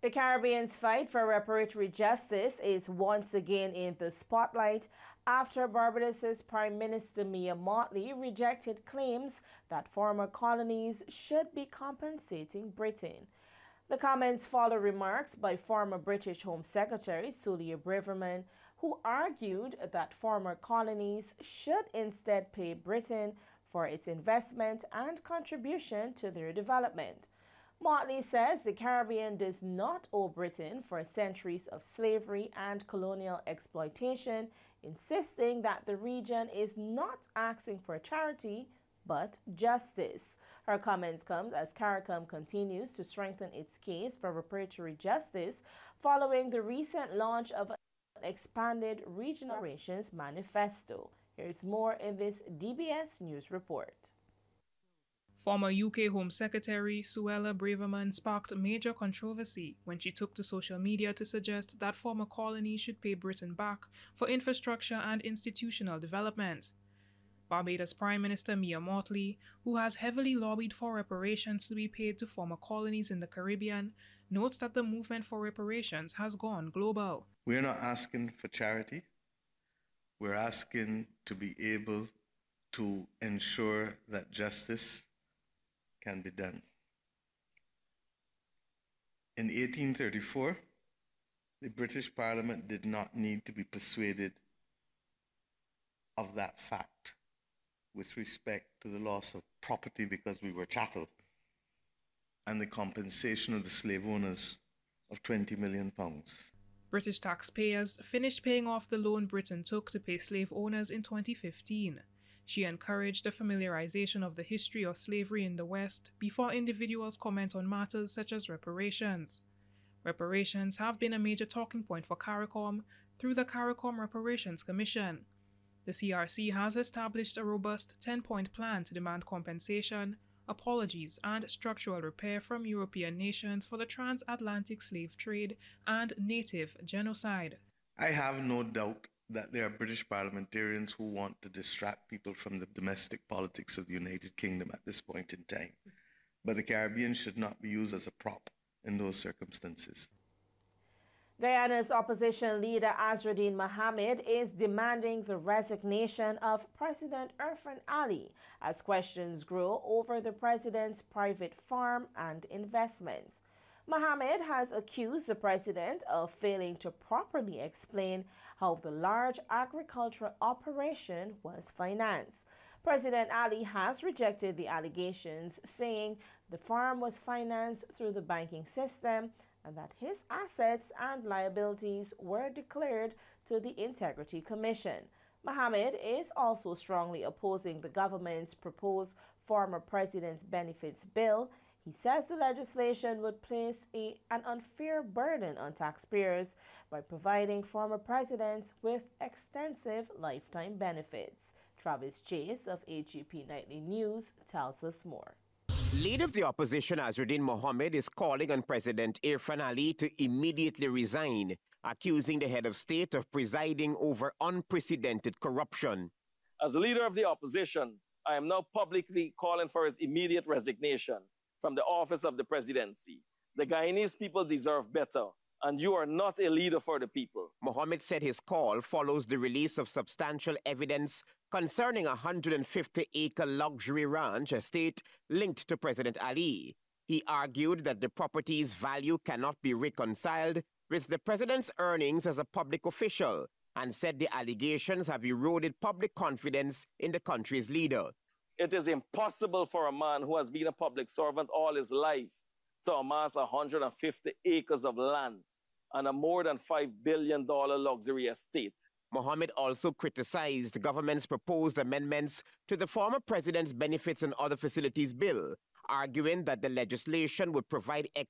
The Caribbean's fight for reparatory justice is once again in the spotlight after Barbados's Prime Minister Mia Mottley rejected claims that former colonies should be compensating Britain. The comments follow remarks by former British Home Secretary Suella Braverman, who argued that former colonies should instead pay Britain for its investment and contribution to their development. Mottley says the Caribbean does not owe Britain for centuries of slavery and colonial exploitation, insisting that the region is not asking for charity, but justice. Her comments come as CARICOM continues to strengthen its case for reparatory justice following the recent launch of an expanded regional relations manifesto. Here's more in this DBS News report. Former UK Home Secretary Suella Braverman sparked major controversy when she took to social media to suggest that former colonies should pay Britain back for infrastructure and institutional development. Barbados Prime Minister Mia Mottley, who has heavily lobbied for reparations to be paid to former colonies in the Caribbean, notes that the movement for reparations has gone global. We're not asking for charity. We're asking to be able to ensure that justice can be done. In 1834, the British Parliament did not need to be persuaded of that fact with respect to the loss of property because we were chattel and the compensation of the slave owners of £20 million. British taxpayers finished paying off the loan Britain took to pay slave owners in 2015. She encouraged the familiarization of the history of slavery in the West before individuals comment on matters such as reparations. Reparations have been a major talking point for CARICOM through the CARICOM Reparations Commission. The CRC has established a robust 10-point plan to demand compensation, apologies, and structural repair from European nations for the transatlantic slave trade and native genocide. I have no doubt that there are British parliamentarians who want to distract people from the domestic politics of the United Kingdom at this point in time. But the Caribbean should not be used as a prop in those circumstances. Guyana's opposition leader Azruddin Mohammed is demanding the resignation of President Irfaan Ali as questions grow over the president's private farm and investments. Mohammed has accused the president of failing to properly explain how the large agricultural operation was financed. President Ali has rejected the allegations, saying the farm was financed through the banking system and that his assets and liabilities were declared to the Integrity Commission. Mohammed is also strongly opposing the government's proposed former president's benefits bill. He says the legislation would place an unfair burden on taxpayers by providing former presidents with extensive lifetime benefits. Travis Chase of AGP Nightly News tells us more. Leader of the opposition Azruddin Mohammed is calling on President Irfaan Ali to immediately resign, accusing the head of state of presiding over unprecedented corruption. As the leader of the opposition, I am now publicly calling for his immediate resignation from the office of the presidency. The Guyanese people deserve better, and you are not a leader for the people. Mohammed said his call follows the release of substantial evidence concerning a 150-acre luxury ranch estate linked to President Ali. He argued that the property's value cannot be reconciled with the president's earnings as a public official and said the allegations have eroded public confidence in the country's leader. It is impossible for a man who has been a public servant all his life to amass 150 acres of land and a more than $5 billion luxury estate. Mohammed also criticized the government's proposed amendments to the former president's Benefits and Other Facilities Bill, arguing that the legislation would provide